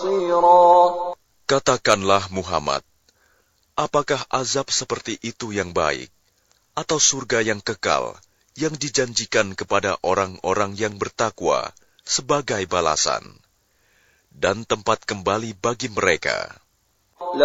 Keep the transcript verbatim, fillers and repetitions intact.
بصيرا. Katakanlah Muhammad, apakah azab seperti itu yang baik, atau surga yang kekal, yang dijanjikan kepada orang-orang yang bertakwa sebagai balasan, dan tempat kembali bagi mereka?